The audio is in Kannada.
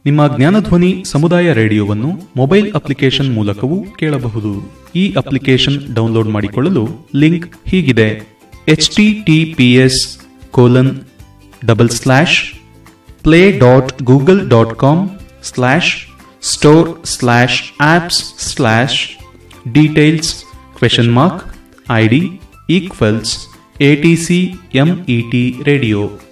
ನಿಮ್ಮ ಜ್ಞಾನಧ್ವನಿ ಸಮುದಾಯ ರೇಡಿಯೋವನ್ನು ಮೊಬೈಲ್ ಅಪ್ಲಿಕೇಶನ್ ಮೂಲಕವೂ ಕೇಳಬಹುದು. ಈ ಅಪ್ಲಿಕೇಶನ್ ಡೌನ್ಲೋಡ್ ಮಾಡಿಕೊಳ್ಳಲು ಲಿಂಕ್ ಹೀಗಿದೆ: https://play.google.com/store/apps/details?id=ATCMET radio.